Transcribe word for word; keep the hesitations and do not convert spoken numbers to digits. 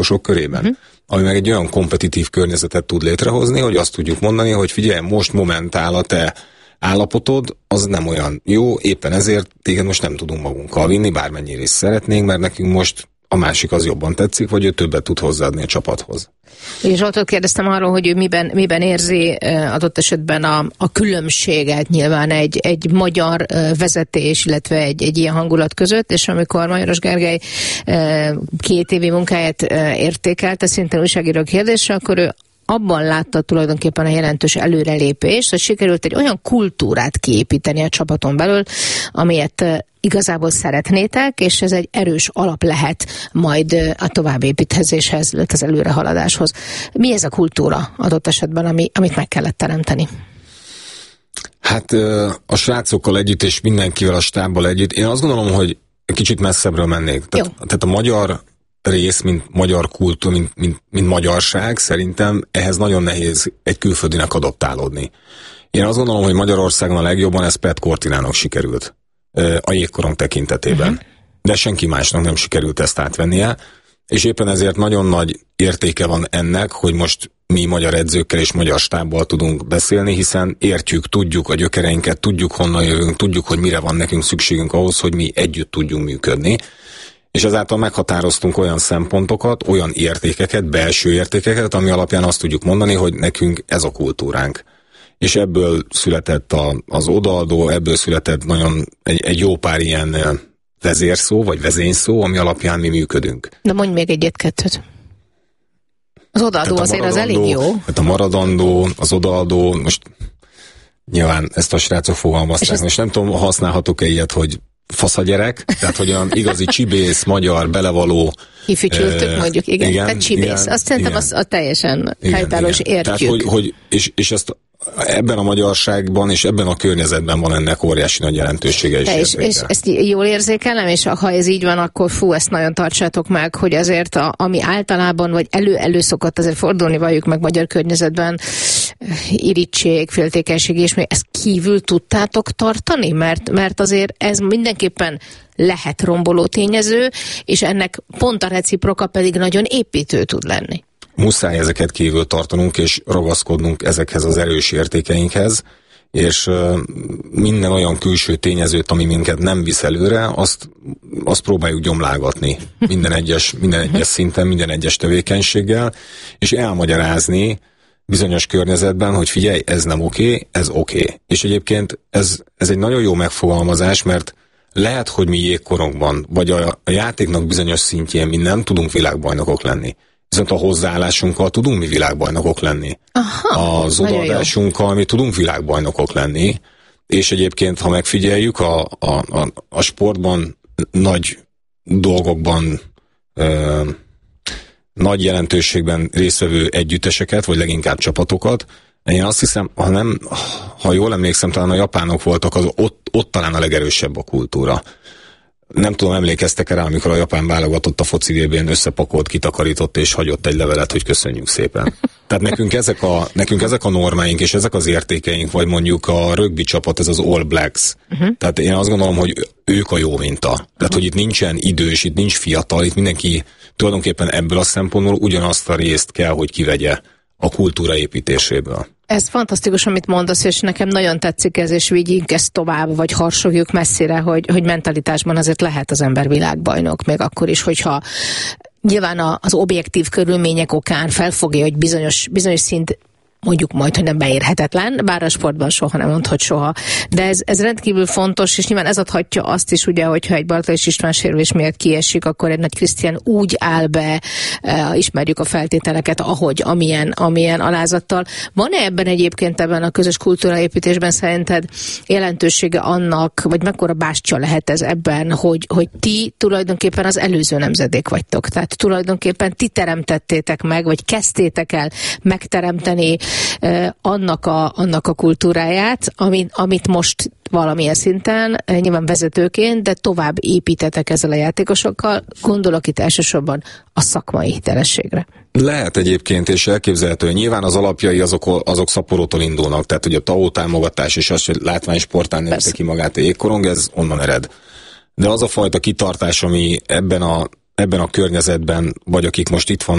játékosok körében. Uh-huh. Ami meg egy olyan kompetitív környezetet tud létrehozni, hogy azt tudjuk mondani, hogy figyelj, most momentál a te állapotod, az nem olyan jó, éppen ezért téged most nem tudunk magunkkal vinni, bármennyire is szeretnénk, mert nekünk most a másik az jobban tetszik, vagy ő többet tud hozzáadni a csapathoz. És Zsoltól kérdeztem arról, hogy ő miben, miben érzi adott esetben a, a különbséget nyilván egy, egy magyar vezetés, illetve egy, egy ilyen hangulat között, és amikor Majoros Gergely két évi munkáját értékelte, szintén újságíró kérdésre, akkor ő abban látta tulajdonképpen a jelentős előrelépést, hogy sikerült egy olyan kultúrát kiépíteni a csapaton belül, amilyet igazából szeretnétek, és ez egy erős alap lehet majd a továbbépítkezéshez, az előrehaladáshoz. Mi ez a kultúra adott esetben, ami, amit meg kellett teremteni? Hát a srácokkal együtt, és mindenkivel a stábbal együtt, én azt gondolom, hogy kicsit messzebbről mennék. Tehát, tehát a magyar rész, mint magyar kultúra, mint, mint, mint magyarság, szerintem ehhez nagyon nehéz egy külföldinek adaptálódni. Én azt gondolom, hogy Magyarországon a legjobban ez Pat Cortinának sikerült a jégkorong tekintetében. Uh-huh. De senki másnak nem sikerült ezt átvennie, és éppen ezért nagyon nagy értéke van ennek, hogy most mi magyar edzőkkel és magyar stábbal tudunk beszélni, hiszen értjük, tudjuk a gyökereinket, tudjuk honnan jövünk, tudjuk, hogy mire van nekünk szükségünk ahhoz, hogy mi együtt tudjunk működni. És ezáltal meghatároztunk olyan szempontokat, olyan értékeket, belső értékeket, ami alapján azt tudjuk mondani, hogy nekünk ez a kultúránk. És ebből született a, az odaadó, ebből született nagyon egy, egy jó pár ilyen vezérszó, vagy vezényszó, ami alapján mi működünk. De mondj még egyet-kettőt. Az odaadó azért az elég jó. Hát a maradandó, az odaadó, most nyilván ezt a srácok fogalmazták, most nem tudom, használhatok-e ilyet, hogy faszagyerek, tehát hogy olyan igazi csibész, magyar, belevaló. Kifücsültük uh, mondjuk, igen, igen, tehát csibész. Igen, azt szerintem az a teljesen helytállós, értjük. Tehát, hogy, hogy és, és ezt ebben a magyarságban és ebben a környezetben van ennek óriási nagy jelentősége is. És, és ezt jól érzékelem, és ha ez így van, akkor fú, ezt nagyon tartsátok meg, hogy azért a, ami általában, vagy elő-elő szokott azért fordulni, valljuk meg magyar környezetben, irítség, féltékenység, és még ezt kívül tudtátok tartani? Mert, mert azért ez mindenképpen lehet romboló tényező, és ennek pont a reciproka pedig nagyon építő tud lenni. Muszáj ezeket kívül tartanunk, és ragaszkodnunk ezekhez az erős értékeinkhez, és minden olyan külső tényezőt, ami minket nem visz előre, azt, azt próbáljuk gyomlálgatni minden egyes, minden egyes szinten, minden egyes tevékenységgel, és elmagyarázni bizonyos környezetben, hogy figyelj, ez nem oké, ez oké. És egyébként ez, ez egy nagyon jó megfogalmazás, mert lehet, hogy mi jégkorongban, vagy a, a játéknak bizonyos szintjén mi nem tudunk világbajnokok lenni. Viszont a hozzáállásunkkal tudunk mi világbajnokok lenni. Aha, az odaadásunkkal mi tudunk világbajnokok lenni, és egyébként, ha megfigyeljük, a, a, a, a sportban nagy dolgokban ö, nagy jelentőségben résztvevő együtteseket, vagy leginkább csapatokat, én azt hiszem, ha nem, ha jól emlékszem, talán a japánok voltak, az ott, ott talán a legerősebb a kultúra. Nem tudom, emlékeztek rá, amikor a japán válogatott a foci vé bén összepakolt, kitakarított és hagyott egy levelet, hogy köszönjük szépen. Tehát nekünk ezek a, nekünk ezek a normáink és ezek az értékeink, vagy mondjuk a rögbi csapat, ez az All Blacks. Uh-huh. Tehát én azt gondolom, hogy ők a jó minta. Tehát, uh-huh. hogy itt nincsen idős, itt nincs fiatal, itt mindenki tulajdonképpen ebből a szempontból ugyanazt a részt kell, hogy kivegye a kultúra építéséből. Ez fantasztikus, amit mondasz, és nekem nagyon tetszik ez, és vigyünk ezt tovább, vagy harsogjuk messzire, hogy, hogy mentalitásban azért lehet az ember világbajnok, még akkor is, hogyha nyilván az objektív körülmények okán felfogja, hogy bizonyos, bizonyos szint mondjuk majd, hogy nem beérhetetlen, bár a sportban soha nem mondhat soha. De ez, ez rendkívül fontos, és nyilván ez adhatja azt is, ugye, hogyha egy Bartolás István sérülés miatt kiesik, akkor egy Nagy Krisztián úgy áll be, e, ismerjük a feltételeket, ahogy, amilyen, amilyen alázattal. Van-e ebben egyébként ebben a közös kultúraépítésben szerinted jelentősége annak, vagy mekkora bástya lehet ez ebben, hogy, hogy ti tulajdonképpen az előző nemzedék vagytok? Tehát tulajdonképpen ti teremtettétek meg, vagy kezdtétek el megteremteni annak a, annak a kultúráját, amit, amit most valamilyen szinten, nyilván vezetőként, de tovább építetek ezzel a játékosokkal, gondolok itt elsősorban a szakmai hitelességre. Lehet egyébként, és elképzelhető, hogy nyilván az alapjai azok, azok szaporótól indulnak, tehát hogy a té á o támogatás és az, hogy látványsportán nőtte ki magát a jégkorong, ez onnan ered. De az a fajta kitartás, ami ebben a ebben a környezetben, vagy akik most itt vannak,